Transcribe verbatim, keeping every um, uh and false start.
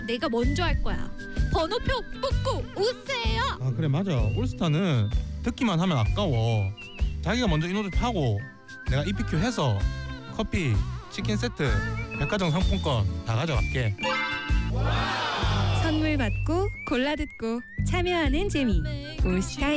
내가 먼저 할 거야. 번호표 뽑고 오세요. 아 그래 맞아. 올스타는 듣기만 하면 아까워. 자기가 먼저 이 노래 파고 내가 이피큐 해서 커피, 치킨 세트, 백화점 상품권 다 가져갈게. 선물 받고 골라 듣고 참여하는 재미 올스타